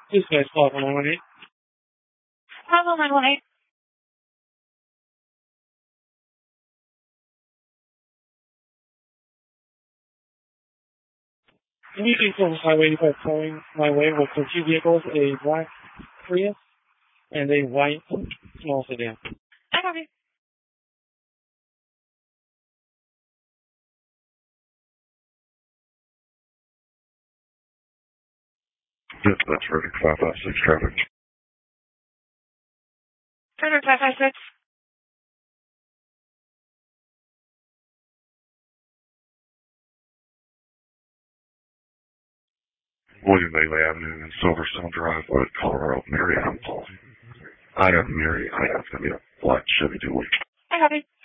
This guy's talking on it. Hello, 918. Anything from Highway 85 flowing my way with the two vehicles, a black Prius and a white small sedan. I copy. That's ready. 556 traffic. Turner 556. William Bailey Avenue and Silverstone Drive, Colorado, Mary. Item Mary. I have to be a black Chevy Dually. I copy.